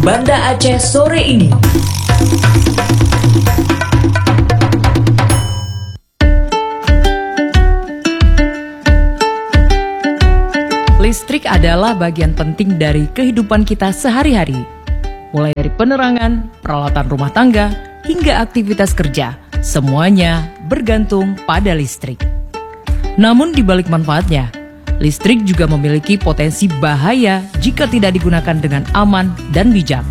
Banda Aceh sore ini. Listrik adalah bagian penting dari kehidupan kita sehari-hari. Mulai dari penerangan, peralatan rumah tangga, hingga aktivitas kerja, semuanya bergantung pada listrik. Namun di balik manfaatnya, listrik juga memiliki potensi bahaya jika tidak digunakan dengan aman dan bijak.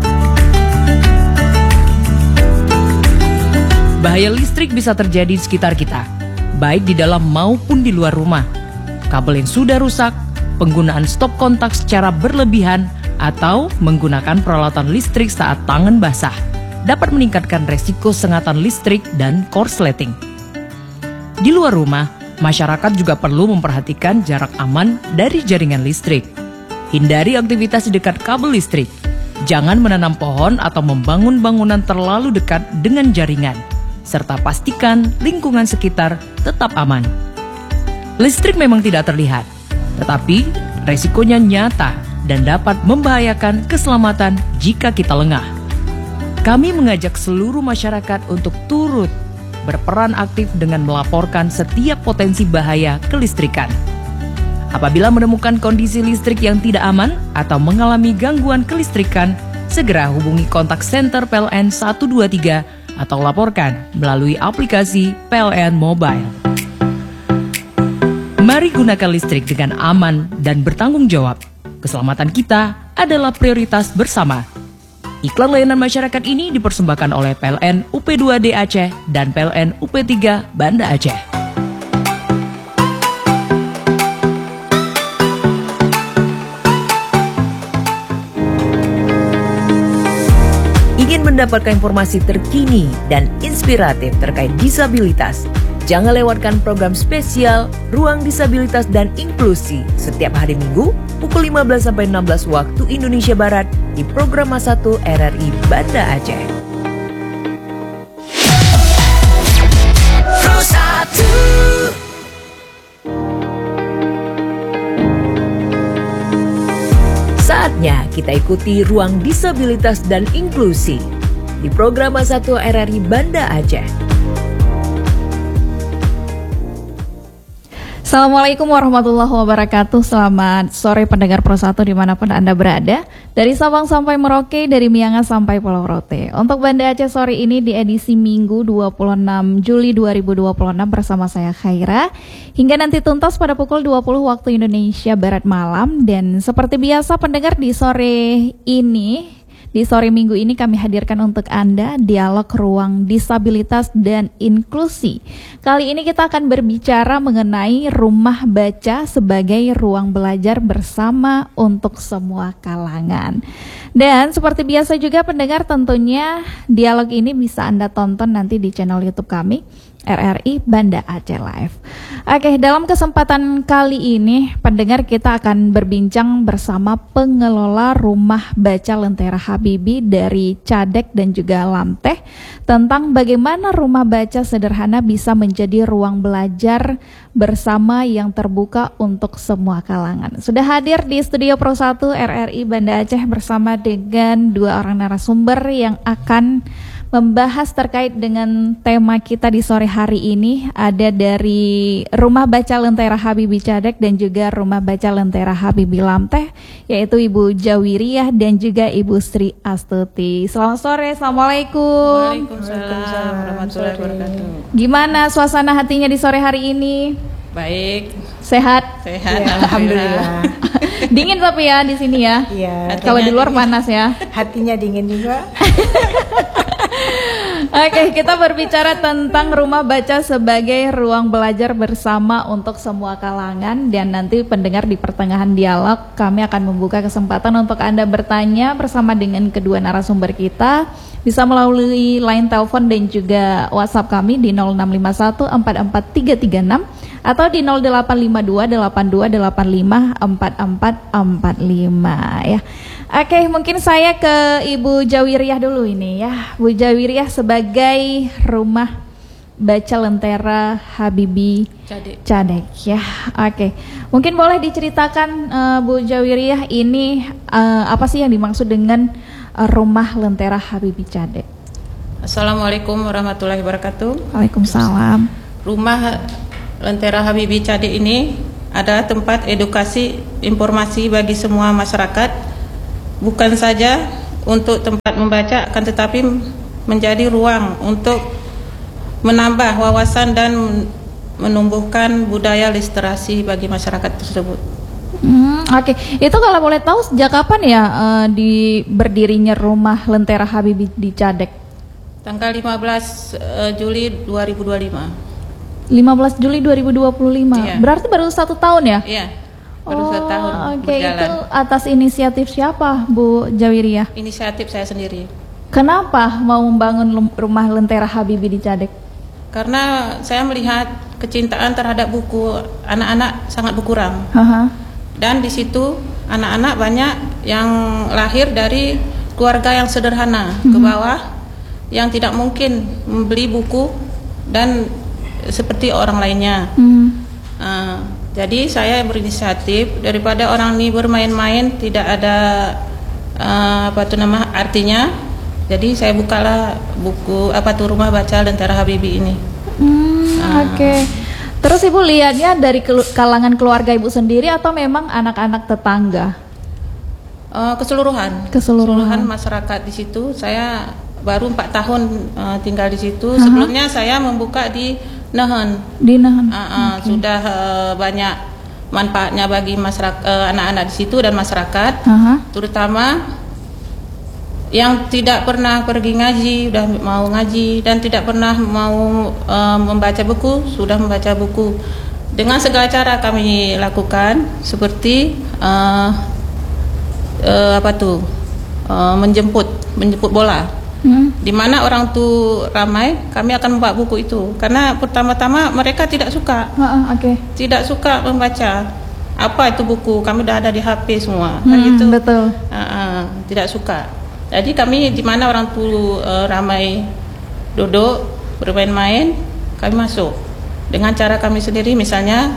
Bahaya listrik bisa terjadi di sekitar kita, baik di dalam maupun di luar rumah. Kabel yang sudah rusak, penggunaan stop kontak secara berlebihan, atau menggunakan peralatan listrik saat tangan basah dapat meningkatkan resiko sengatan listrik dan korsleting. Di luar rumah, masyarakat juga perlu memperhatikan jarak aman dari jaringan listrik. Hindari aktivitas di dekat kabel listrik. Jangan menanam pohon atau membangun bangunan terlalu dekat dengan jaringan, serta pastikan lingkungan sekitar tetap aman. Listrik memang tidak terlihat, tetapi resikonya nyata dan dapat membahayakan keselamatan jika kita lengah. Kami mengajak seluruh masyarakat untuk turut berperan aktif dengan melaporkan setiap potensi bahaya kelistrikan. Apabila menemukan kondisi listrik yang tidak aman atau mengalami gangguan kelistrikan, segera hubungi kontak center PLN 123 atau laporkan melalui aplikasi PLN Mobile. Mari gunakan listrik dengan aman dan bertanggung jawab. Keselamatan kita adalah prioritas bersama. Iklan layanan masyarakat ini dipersembahkan oleh PLN UP2D Aceh dan PLN UP3 Banda Aceh. Ingin mendapatkan informasi terkini dan inspiratif terkait disabilitas? Jangan lewatkan program spesial Ruang Disabilitas dan Inklusi setiap hari Minggu pukul 15-16 waktu Indonesia Barat di program 1 RRI Banda Aceh. Saatnya kita ikuti Ruang Disabilitas dan Inklusi di program 1 RRI Banda Aceh. Assalamualaikum warahmatullahi wabarakatuh. Selamat sore pendengar Pro 1 dimanapun Anda berada. Dari Sabang sampai Merauke, dari Miangas sampai Pulau Rote. Untuk Banda Aceh sore ini di edisi Minggu 26 Juli 2026 bersama saya Khaira. Hingga nanti tuntas pada pukul 20 waktu Indonesia Barat malam. Dan seperti biasa pendengar di sore ini, di sore minggu ini kami hadirkan untuk Anda dialog ruang disabilitas dan inklusi. Kali ini kita akan berbicara mengenai rumah baca sebagai ruang belajar bersama untuk semua kalangan. Dan seperti biasa juga pendengar, tentunya dialog ini bisa Anda tonton nanti di channel YouTube kami RRI Banda Aceh Live. Oke, dalam kesempatan kali ini pendengar kita akan berbincang bersama pengelola Rumah Baca Lentera Habibi dari Cadek dan juga Lamteh tentang bagaimana rumah baca sederhana bisa menjadi ruang belajar bersama yang terbuka untuk semua kalangan. Sudah hadir di studio Pro 1 RRI Banda Aceh bersama dengan dua orang narasumber yang akan membahas terkait dengan tema kita di sore hari ini. Ada dari Rumah Baca Lentera Habibi Cadek dan juga Rumah Baca Lentera Habibi Lamteh, yaitu Ibu Jawiriyah dan juga Ibu Sri Astuti. Selamat sore, Assalamualaikum. Waalaikumsalam warahmatullahi wabarakatuh. Gimana suasana hatinya di sore hari ini? Baik. Sehat? Sehat, ya, alhamdulillah. Dingin tapi ya di sini ya. Iya. Kalau di luar panas ya. Hatinya dingin juga. Oke, kita berbicara tentang rumah baca sebagai ruang belajar bersama untuk semua kalangan. Dan nanti pendengar di pertengahan dialog kami akan membuka kesempatan untuk Anda bertanya bersama dengan kedua narasumber kita. Bisa melalui line telepon dan juga WhatsApp kami di 0651 44336 atau di 0852 8285 4445 ya. Oke, mungkin saya ke Ibu Jawiriyah dulu ini ya. Bu Jawiriyah sebagai Rumah Baca Lentera Habibi Cadek ya. Oke. Mungkin boleh diceritakan Bu Jawiriyah ini apa sih yang dimaksud dengan Rumah Lentera Habibie Cadek? Assalamualaikum warahmatullahi wabarakatuh. Waalaikumsalam. Rumah Lentera Habibie Cadek ini adalah tempat edukasi informasi bagi semua masyarakat, bukan saja untuk tempat membaca, akan tetapi menjadi ruang untuk menambah wawasan dan menumbuhkan budaya literasi bagi masyarakat tersebut. Oke. Itu kalau boleh tahu sejak kapan ya berdirinya Rumah Lentera Habibie di Cadek? Tanggal 15 Juli 2025. 15 Juli 2025. Iya. Berarti baru 1 tahun ya? Iya, baru 1 tahun Oke, berjalan. itu atas inisiatif siapa, Bu Jawiriyah? Inisiatif saya sendiri. Kenapa mau membangun Rumah Lentera Habibie di Cadek? Karena saya melihat kecintaan terhadap buku anak-anak sangat berkurang. Haha. Dan di situ anak-anak banyak yang lahir dari keluarga yang sederhana ke bawah, yang tidak mungkin membeli buku dan seperti orang lainnya. Jadi saya berinisiatif, daripada orang ini bermain-main tidak ada artinya. Jadi saya bukalah buku Rumah Baca Lentera Habibie ini. Oke. Terus Ibu lihatnya dari kalangan keluarga Ibu sendiri atau memang anak-anak tetangga? Keseluruhan masyarakat di situ. Saya baru 4 tahun tinggal di situ. Sebelumnya saya membuka di Nehen. Di Nehen. Sudah banyak manfaatnya bagi masyarakat, anak-anak di situ dan masyarakat, terutama yang tidak pernah pergi ngaji udah mau ngaji, dan tidak pernah mau membaca buku sudah membaca buku. Dengan segala cara kami lakukan, seperti menjemput bola. Di mana orang tuh ramai, kami akan membawa buku itu. Karena pertama-tama mereka tidak suka, tidak suka membaca. Apa itu buku? Kami udah ada di HP semua, kan gitu. Betul. Tidak suka. Jadi kami di mana orang tua ramai duduk bermain-main, kami masuk dengan cara kami sendiri. Misalnya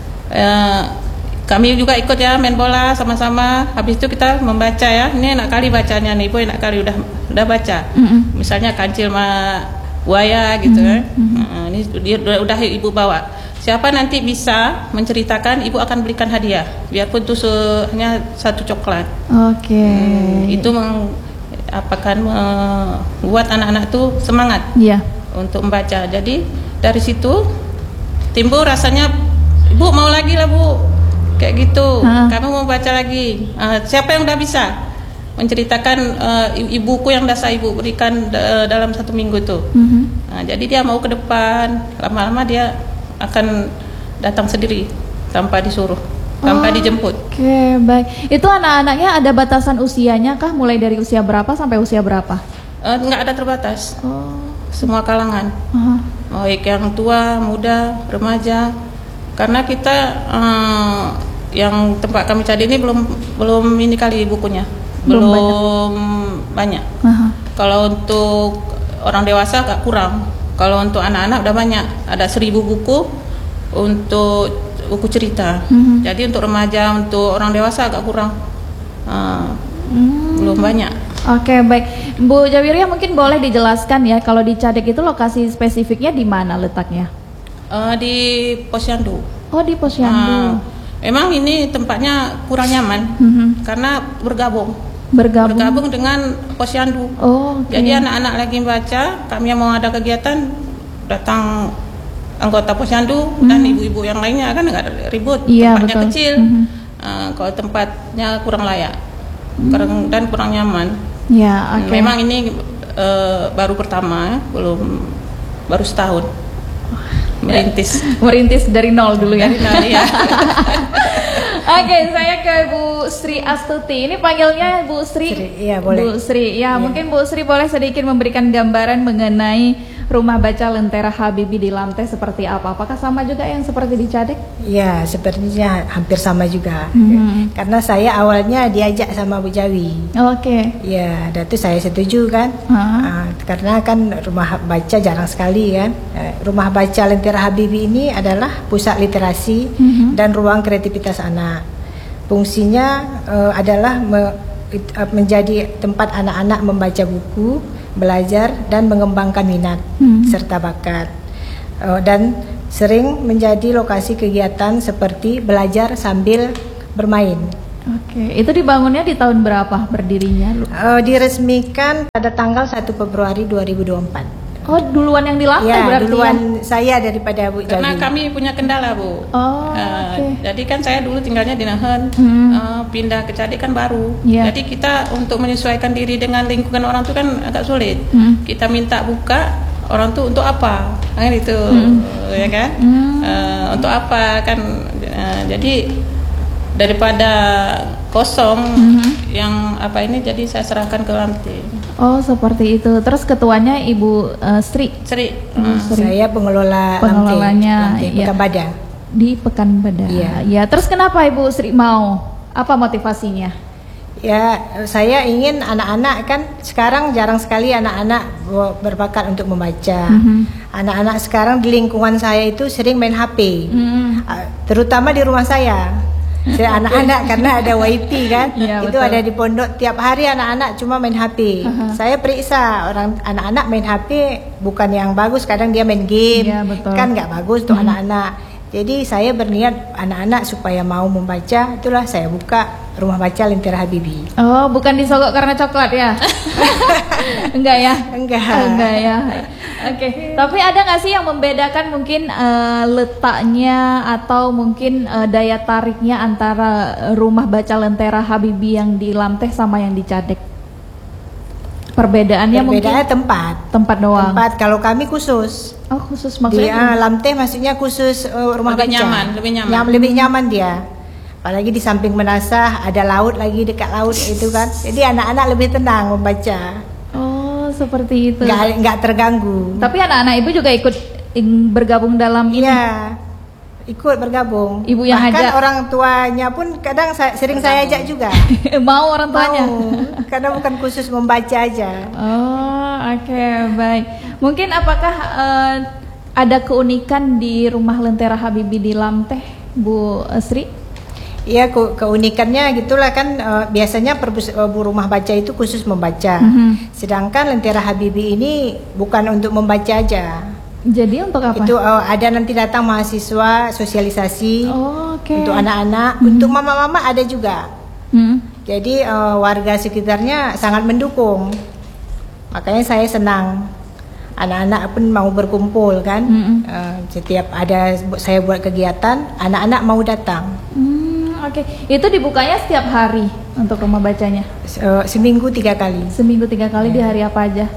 kami juga ikut ya main bola sama-sama. Habis itu kita membaca ya. Ini enak kali bacanya nih, Ibu enak kali udah baca. Misalnya Kancil sama Buaya gitu kan. Ini udah Ibu bawa. Siapa nanti bisa menceritakan, Ibu akan belikan hadiah. Biarpun itu hanya 1 coklat. Oke. Itu membuat anak-anak itu semangat untuk membaca. Jadi dari situ timbul rasanya, Ibu mau lagi lah Bu, kayak gitu. Kamu mau baca lagi. Siapa yang udah bisa menceritakan buku yang sudah saya Ibu berikan dalam 1 minggu itu. Jadi dia mau ke depan, lama-lama dia akan datang sendiri tanpa disuruh, tanpa dijemput. Oke, baik. Itu anak-anaknya ada batasan usianya kah? Mulai dari usia berapa sampai usia berapa? Nggak ada terbatas. Semua kalangan. Baik yang tua, muda, remaja. Karena kita yang tempat kami cari ini belum ini kali bukunya. Belum banyak. Kalau untuk orang dewasa agak kurang. Kalau untuk anak-anak udah banyak. Ada 1000 buku untuk buku cerita. Jadi untuk remaja, untuk orang dewasa agak kurang, belum banyak. Oke, baik. Bu Jawiriyah mungkin boleh dijelaskan ya, kalau di Cadek itu lokasi spesifiknya di mana letaknya? Di Posyandu. Oh, di Posyandu. Memang ini tempatnya kurang nyaman karena bergabung dengan Posyandu. Jadi anak-anak lagi baca, kami yang mau ada kegiatan datang anggota Posyandu dan ibu-ibu yang lainnya, kan nggak ribut, tempatnya kecil. Kalau tempatnya kurang layak dan kurang nyaman. Memang ini baru pertama, baru setahun merintis dari nol dulu ya. Dari nol, ya. Oke, saya ke Bu Sri Astuti. Ini panggilnya Bu Sri. Iya, boleh. Bu Sri, ya, mungkin Bu Sri boleh sedikit memberikan gambaran mengenai Rumah Baca Lentera Habibie di Lamte seperti apa? Apakah sama juga yang seperti di Cadek? Ya, sepertinya hampir sama juga. Karena saya awalnya diajak sama Bu Jawi. Ya, dan itu saya setuju kan. Karena kan rumah baca jarang sekali kan. Rumah Baca Lentera Habibie ini adalah pusat literasi dan ruang kreativitas anak. Fungsinya adalah menjadi tempat anak-anak membaca buku, belajar dan mengembangkan minat serta bakat. Dan sering menjadi lokasi kegiatan seperti belajar sambil bermain. Oke, itu dibangunnya di tahun berapa berdirinya? Diresmikan pada tanggal 1 Februari 2024. Oh, duluan yang di lantai Ya, berarti duluan ya? saya daripada Bu Jawi. Karena kami punya kendala, Bu. Oh, oke. Jadi kan saya dulu tinggalnya di Nahen, pindah ke Cadik kan baru. Yeah. Jadi kita untuk menyesuaikan diri dengan lingkungan orang tuh kan agak sulit. Kita minta buka, orang tuh untuk apa? Kan itu, ya kan? Untuk apa kan? Jadi daripada kosong yang apa ini, jadi saya serahkan ke lantai. Oh, seperti itu. Terus ketuanya Ibu Sri. Sri. Saya pengelola Pengelolanya, lantai iya. Pekanbadak. Di Pekanbadak. Iya. Ya, terus kenapa Ibu Sri mau? Apa motivasinya? Ya, saya ingin anak-anak kan sekarang jarang sekali anak-anak berbakat untuk membaca. Anak-anak sekarang di lingkungan saya itu sering main HP, terutama di rumah saya. Anak-anak karena ada WiFi kan, Ya, itu betul. ada di pondok tiap hari anak-anak cuma main HP. Saya periksa orang anak-anak main HP bukan yang bagus, kadang dia main game, Ya, betul. kan nggak bagus tuh anak-anak. Jadi saya berniat anak-anak supaya mau membaca, itulah saya buka Rumah Baca Lentera Habibie. Oh, bukan disogok karena coklat ya? Enggak ya? Enggak. Enggak ya. Oke, tapi ada nggak sih yang membedakan mungkin letaknya atau mungkin daya tariknya antara Rumah Baca Lentera Habibie yang di Lamteh sama yang di Cadek? Perbedaannya Perbedaannya mungkin tempat doang. tempat. Kalau kami khusus. Oh, khusus Di maksudnya? Lamteh maksudnya khusus rumah Lebih baca. nyaman, lebih nyaman. Lebih nyaman dia. Apalagi di samping Menasah ada laut lagi, dekat laut itu kan. Jadi anak-anak lebih tenang membaca. Oh, seperti itu. Nggak terganggu. Tapi anak-anak ibu juga ikut bergabung dalam ini. Iya. Ikut bergabung. Ibu yang Bahkan ajak. orang tuanya pun kadang sering saya ajak juga. Mau orang tuanya? Mau. Karena bukan khusus membaca aja. Oh, oke, baik. Mungkin apakah ada keunikan di Rumah Lentera Habibie di Lamteh, Bu Sri? Iya, keunikannya gitulah kan, biasanya rumah baca itu khusus membaca. Sedangkan Lentera Habibie ini bukan untuk membaca aja. Jadi untuk apa? Itu ada nanti datang mahasiswa sosialisasi Oh, oke. untuk anak-anak, untuk mama-mama ada juga. Jadi warga sekitarnya sangat mendukung. Makanya saya senang. Anak-anak pun mau berkumpul kan. Setiap ada saya buat kegiatan, anak-anak mau datang. Oke, itu dibukanya setiap hari untuk rumah bacanya? Seminggu 3 kali. Seminggu 3 kali di hari apa aja?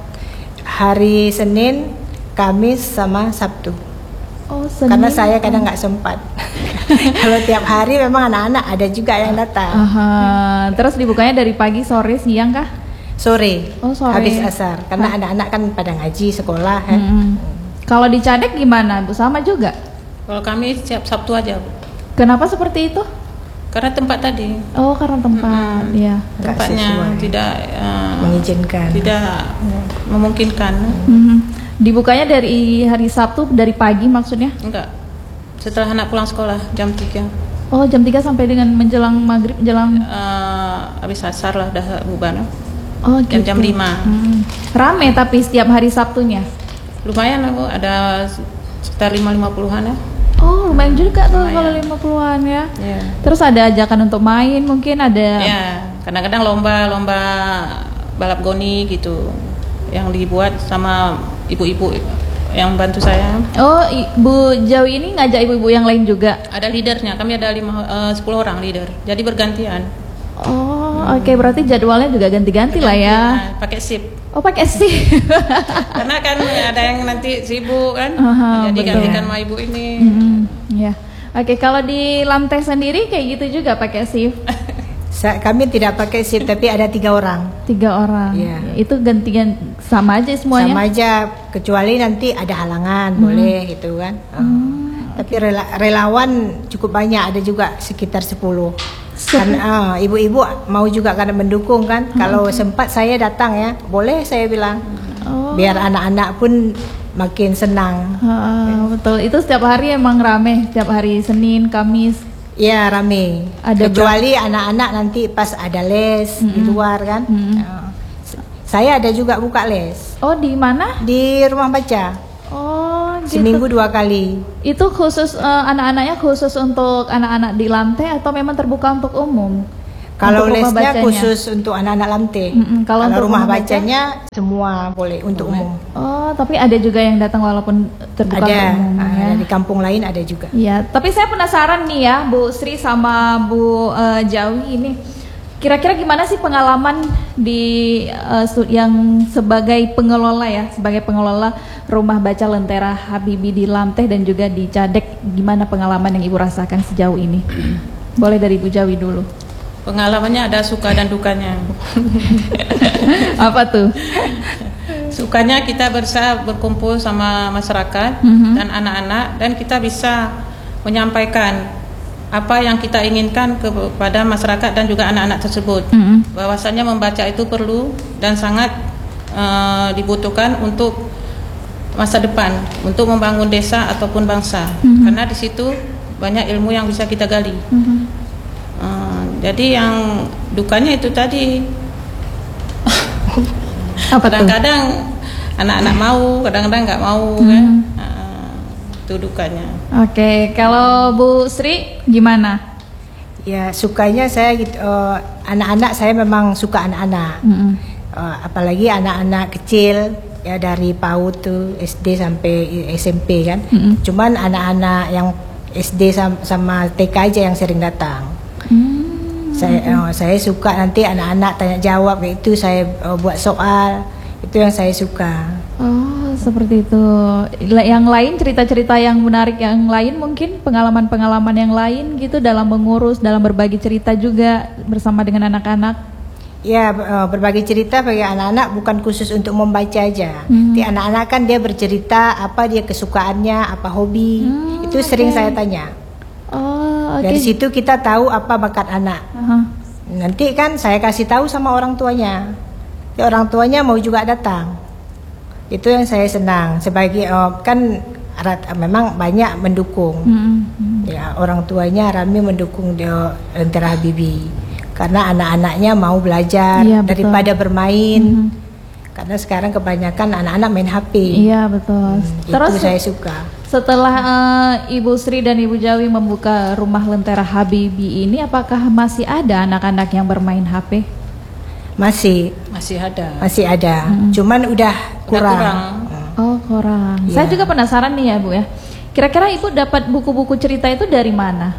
Hari Senin, Kamis sama Sabtu. Oh, Senin. Karena saya kadang nggak sempat. Kalau tiap hari memang anak-anak ada juga yang datang. Aha. Terus dibukanya dari pagi, sore, siang kah? Sore. Oh, sore. Habis asar. Karena anak-anak kan pada ngaji sekolah kan. Kalau di Cadek gimana, Bu? Sama juga? Kalau kami setiap Sabtu aja, Bu. Kenapa seperti itu? Karena tempat tadi. Oh, karena tempat, ya. Nggak Tempatnya sesuai. tidak Mengizinkan. tidak memungkinkan. Dibukanya dari hari Sabtu, dari pagi maksudnya? Enggak. Setelah anak pulang sekolah jam 3. Oh, jam 3 sampai dengan menjelang maghrib, menjelang... Habis asar lah dah bubar. Oh, gitu. Jam 5. Rame tapi setiap hari Sabtunya? Lumayan lah, Bu. Ada sekitar 50-an ya. Oh, lumayan juga tuh Lumayan. kalau 50-an ya. Iya. Terus ada ajakan untuk main, mungkin ada... Ya, kadang-kadang lomba balap goni gitu yang dibuat sama ibu-ibu yang bantu saya. Oh, Bu Jawi ini ngajak ibu-ibu yang lain juga? Ada leadernya, kami ada 10 orang leader, jadi bergantian. Oh, oke, berarti jadwalnya juga ganti-ganti lah ya. Nah, pakai shift. Oh, pakai sih. Karena kan ada yang nanti sibuk kan, Aha, jadi betul. gantikan sama ibu ini. Ya. Oke, kalau di Lamteh sendiri kayak gitu juga pakai shift? Kami tidak pakai shift, tapi ada 3 orang. 3 orang. Iya. Itu gantian sama aja semuanya? Sama aja, kecuali nanti ada halangan, boleh gitu kan. Tapi relawan cukup banyak, ada juga sekitar 10. Karena ibu-ibu mau juga karena mendukung kan. Kalau sempat saya datang ya, boleh saya bilang. Biar anak-anak pun makin senang. Betul, itu setiap hari emang rame, setiap hari Senin, Kamis. Iya, rame. Kecuali anak-anak nanti pas ada les di luar kan. Saya ada juga buka les. Oh, di mana? Di rumah baca. Oh, gitu. Seminggu 2 kali. Itu khusus anak-anaknya khusus untuk anak-anak di lantai atau memang terbuka untuk umum? Kalau lesnya khusus untuk anak-anak lantai. Kalau untuk rumah bacanya semua boleh untuk umum. Oh, tapi ada juga yang datang walaupun terbuka untuk umum ya. Di kampung lain ada juga. Iya, tapi saya penasaran nih ya, Bu Sri sama Bu Jawi ini. Kira-kira gimana sih pengalaman di yang sebagai pengelola ya, sebagai pengelola rumah baca Lentera Habibie di Lanteh dan juga di Cadek, gimana pengalaman yang Ibu rasakan sejauh ini? Boleh dari Bu Jawi dulu. Pengalamannya ada suka dan dukanya. Apa tuh? Sukanya kita bisa berkumpul sama masyarakat dan anak-anak, dan kita bisa menyampaikan apa yang kita inginkan kepada masyarakat dan juga anak-anak tersebut. Bahwasannya membaca itu perlu dan sangat dibutuhkan untuk masa depan, untuk membangun desa ataupun bangsa. Karena di situ banyak ilmu yang bisa kita gali. Jadi yang dukanya itu tadi, kadang-kadang anak-anak mau, kadang-kadang nggak mau kan. Itu dukanya. Oke, kalau Bu Sri gimana? Ya, sukanya saya gitu, anak-anak saya memang suka anak-anak. Apalagi anak-anak kecil ya, dari PAUD tuh SD sampai SMP kan. Cuman anak-anak yang SD sama TK aja yang sering datang. Saya suka nanti anak-anak tanya jawab, itu saya buat soal, itu yang saya suka. Oh, seperti itu. Yang lain, cerita-cerita yang menarik yang lain, mungkin pengalaman-pengalaman yang lain gitu dalam mengurus, dalam berbagi cerita juga bersama dengan anak-anak. Ya, berbagi cerita bagi anak-anak bukan khusus untuk membaca aja. Di anak-anak kan dia bercerita apa dia kesukaannya, apa hobi. Itu sering saya tanya. Oh, dari situ kita tahu apa bakat anak. Nanti kan saya kasih tahu sama orang tuanya. Ya, orang tuanya mau juga datang. Itu yang saya senang. Sebagai kan memang banyak mendukung. Ya, orang tuanya ramai mendukung dia Lentera Habibie. Karena anak-anaknya mau belajar daripada bermain. Karena sekarang kebanyakan anak-anak main HP. Iya, betul. Terus itu saya suka. Setelah Ibu Sri dan Ibu Jawi membuka rumah Lentera Habibie ini, apakah masih ada anak-anak yang bermain HP? Masih ada. Cuman udah kurang. Oh, kurang. Saya juga penasaran nih ya, Bu ya. Kira-kira Ibu dapat buku-buku cerita itu dari mana?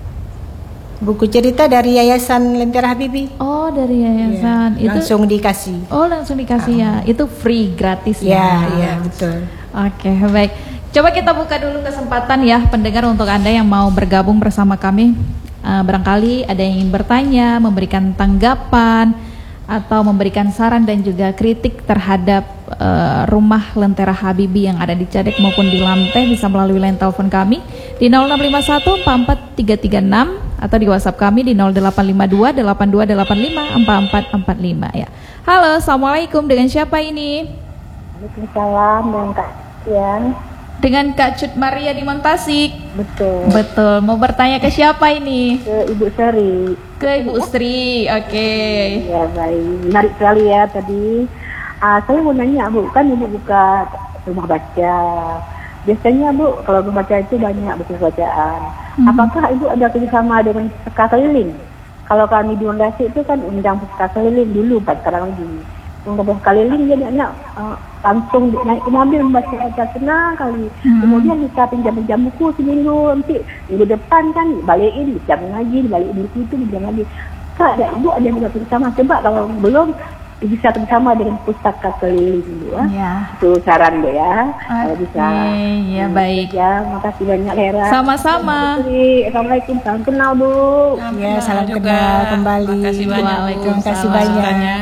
Buku cerita dari Yayasan Lentera Habibie. Oh, dari yayasan. Itu langsung dikasih. Oh, langsung dikasih ya. Itu free, gratis ya. Iya, betul. Oke, baik. Coba kita buka dulu kesempatan ya pendengar untuk Anda yang mau bergabung bersama kami. Barangkali ada yang ingin bertanya, memberikan tanggapan, atau memberikan saran dan juga kritik terhadap rumah Lentera Habibie yang ada di Cadek maupun di Lanteh, bisa melalui line telepon kami di 0651 44336 atau di WhatsApp kami di 0852 8285 4445 ya. Halo, assalamualaikum, dengan siapa ini? Waalaikumsalam, dengan Kak Sian. Dengan Kak Cut Maria di Montasik. Betul. Mau bertanya ke siapa ini? Ke Ibu Sri. Ke Ibu Sri, oke. Ya, baik. Menarik sekali ya tadi. Saya mau nanya, Bu, kan Ibu buka rumah baca. Biasanya, Bu, kalau rumah baca itu banyak buku bacaan. Apakah Ibu ada kerjasama dengan pustaka keliling? Kalau kami di Mondasi itu kan undang pustaka keliling dulu, sekarang lagi. Untuk keliling jadi anak langsung naik ke mobil membaca senang kali. Kemudian kita pinjam buku seminggu, nanti minggu depan kan balikin, pinjam lagi, balikin buku itu pinjam lagi. Kak, ada Ibu ada yang bersama? Coba kalau belum bisa bersama dengan pustaka keliling, Bu. Ya. Itu saran, Bu ya. Kalau bisa. Ya, baik. Ya, makasih banyak Lera. Sama-sama. Assalamualaikum, salam kenal, Bu. Ya, salam kenal kembali. Makasih banyak. Terima kasih banyak.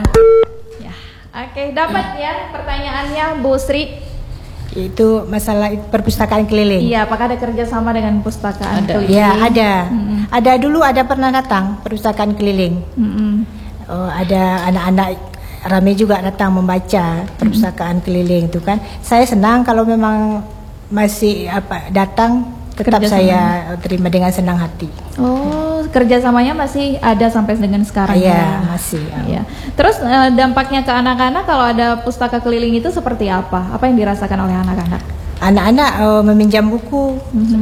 Oke, dapat ya pertanyaannya Bu Sri. Itu masalah perpustakaan keliling. Iya, apakah ada kerjasama dengan perpustakaan keliling? Ya, ada. Ada dulu, ada pernah datang perpustakaan keliling. Ada anak-anak ramai juga datang membaca perpustakaan keliling itu kan. Saya senang kalau memang masih datang tetap saya terima dengan senang hati. Oh, kerjasamanya masih ada sampai dengan sekarang ya? Masih. Ya. Terus dampaknya ke anak-anak kalau ada pustaka keliling itu seperti apa? Apa yang dirasakan oleh anak-anak? Anak-anak meminjam buku,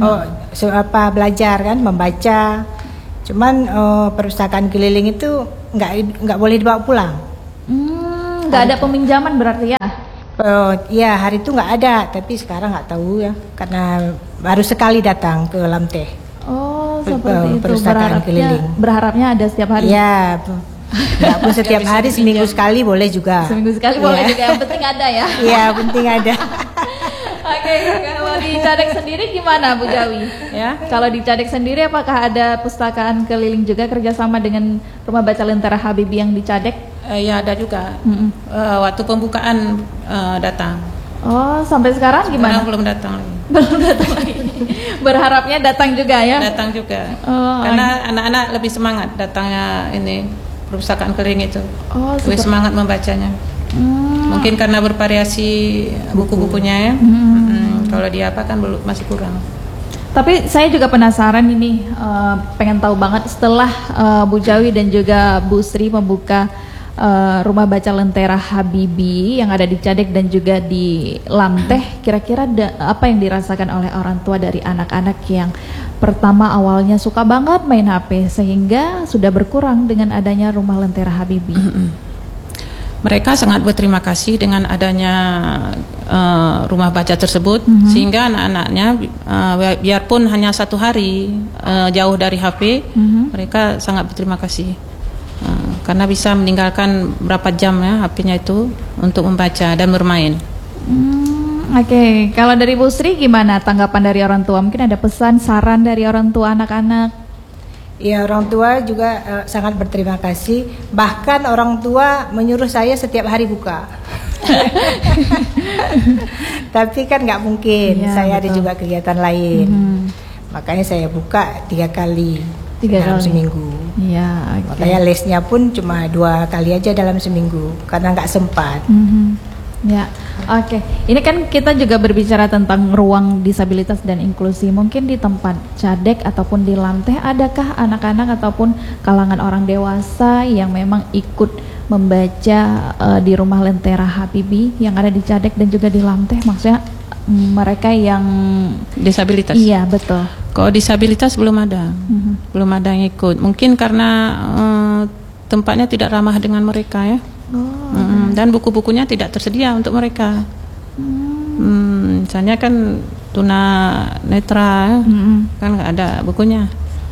belajar kan, membaca. Cuman perpustakaan keliling itu nggak boleh dibawa pulang. Nggak ada peminjaman berarti ya? Iya, hari itu nggak ada, tapi sekarang nggak tahu ya, karena baru sekali datang ke Lamteh. Oh, seperti itu. Perpustakaan keliling. Berharapnya ada setiap hari. Iya, nggak pun setiap hari, seminggu sekali boleh juga. Seminggu sekali boleh juga, yang penting ada ya. Iya, penting ada. Oke, kalau di Cadek sendiri gimana Bu Jawi? Ya, kalau di Cadek sendiri apakah ada pustakaan keliling juga kerjasama dengan Rumah Baca Lentera Habibie yang di Cadek? Ya ada juga. Waktu pembukaan datang. Oh, sampai sekarang gimana? Sekarang belum datang lagi. Belum datang lagi. Berharapnya datang juga ya? Datang juga. Karena anak-anak lebih semangat datangnya ini perpustakaan keliling itu. Lebih semangat membacanya. Mungkin karena bervariasi buku-bukunya ya. Kalau dia apa kan masih kurang. Tapi saya juga penasaran ini, pengen tahu banget setelah Bu Jawi dan juga Bu Sri membuka Rumah Baca Lentera Habibie yang ada di Cadek dan juga di Lamteh, kira-kira apa yang dirasakan oleh orang tua dari anak-anak yang pertama awalnya suka banget main HP sehingga sudah berkurang dengan adanya Rumah Lentera Habibie? Mereka sangat berterima kasih dengan adanya rumah baca tersebut, sehingga anak-anaknya biarpun hanya 1 hari jauh dari HP, mereka sangat berterima kasih karena bisa meninggalkan berapa jam ya HP-nya itu untuk membaca dan bermain. Oke. Kalau dari Bu Sri gimana tanggapan dari orang tua? Mungkin ada pesan, saran dari orang tua anak-anak? Ya, orang tua juga sangat berterima kasih. Bahkan orang tua menyuruh saya setiap hari buka. Tapi kan nggak mungkin, saya ada juga kegiatan lain. Makanya saya buka 3 kali dalam seminggu. Ya, makanya lesnya pun cuma 2 kali aja dalam seminggu karena nggak sempat. Ya, oke. Ini kan kita juga berbicara tentang ruang disabilitas dan inklusi. Mungkin di tempat Cadek ataupun di Lamteh, adakah anak-anak ataupun kalangan orang dewasa yang memang ikut membaca di Rumah Lentera Habibie yang ada di Cadek dan juga di Lamteh? Maksudnya mereka yang disabilitas? Iya, betul. Kalau disabilitas belum ada, belum ada yang ikut. Mungkin karena tempatnya tidak ramah dengan mereka ya. Dan buku-bukunya tidak tersedia untuk mereka. Misalnya kan tuna netra kan nggak ada bukunya,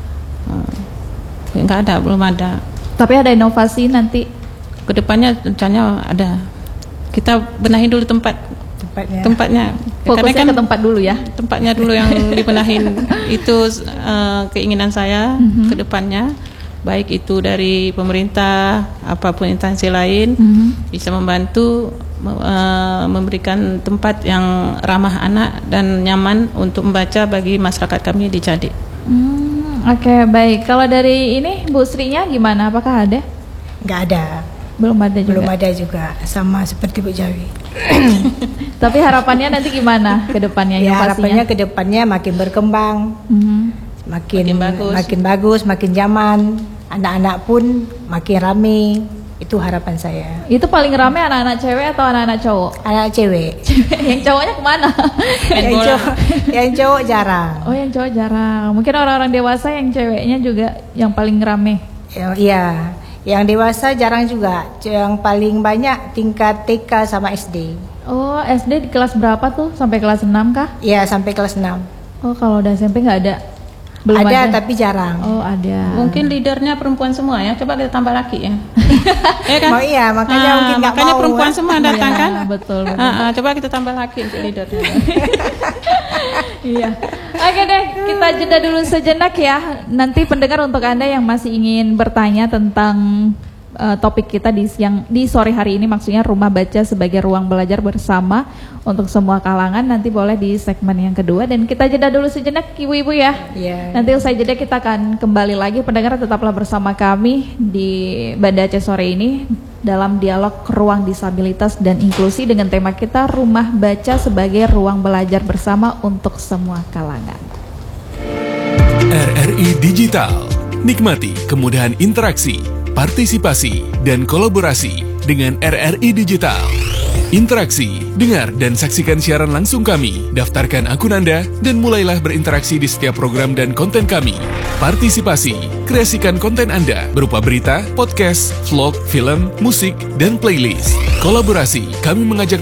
nggak ada, belum ada. Tapi ada inovasi nanti kedepannya rencana ada. Kita benahin dulu tempatnya. Fokusnya kan ke tempat dulu ya. Tempatnya dulu yang dibenahin. Itu keinginan saya kedepannya. Baik itu dari pemerintah, apapun instansi lain, bisa membantu memberikan tempat yang ramah anak dan nyaman untuk membaca bagi masyarakat kami di Cadek. Oke, baik. Kalau dari ini Bu Sri-nya gimana? Apakah ada? Nggak ada. Belum ada juga? Belum ada juga, sama seperti Bu Jawi. Tapi harapannya nanti gimana ke depannya? Ya, harapannya ke depannya makin berkembang. Makin bagus, makin zaman, anak-anak pun makin rame. Itu harapan saya. Itu paling rame anak-anak cewek atau anak-anak cowok? Anak cewek. Yang cowoknya kemana? Yang cowok jarang. Oh, yang cowok jarang. Mungkin orang-orang dewasa yang ceweknya juga yang paling rame. Iya, yang dewasa jarang juga. Yang paling banyak tingkat TK sama SD. Oh, SD di kelas berapa tuh? Sampai kelas 6 kah? Iya, sampai kelas 6. Oh, kalau udah SMP nggak ada? Belum ada, tapi jarang. Oh, ada. Mungkin leadernya perempuan semua ya. Coba kita tambah laki ya. Ya kan? Oh iya, makanya mungkin nggak makanya mau, perempuan semua datang kan? Betul. Coba kita tambah laki untuk leadernya. Iya. Oke deh, kita jeda dulu sejenak ya. Nanti pendengar, untuk Anda yang masih ingin bertanya tentang topik kita di sore hari ini, maksudnya rumah baca sebagai ruang belajar bersama untuk semua kalangan, nanti boleh di segmen yang kedua. Dan kita jeda dulu sejenak ibu-ibu ya. Nanti usai jeda kita akan kembali lagi. Pendengar tetaplah bersama kami di Banda Aceh sore ini dalam dialog ruang disabilitas dan inklusi dengan tema kita rumah baca sebagai ruang belajar bersama untuk semua kalangan. RRI Digital. Nikmati kemudahan interaksi, partisipasi, dan kolaborasi dengan RRI Digital. Interaksi, dengar dan saksikan siaran langsung kami, daftarkan akun Anda, dan mulailah berinteraksi di setiap program dan konten kami. Partisipasi, kreasikan konten Anda berupa berita, podcast, vlog, film, musik, dan playlist. Kolaborasi, kami mengajak